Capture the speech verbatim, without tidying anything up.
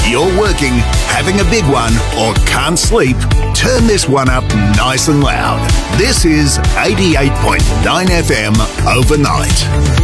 you're working, having a big one, or can't sleep, turn this one up nice and loud. This is eighty-eight point nine F M Overnight.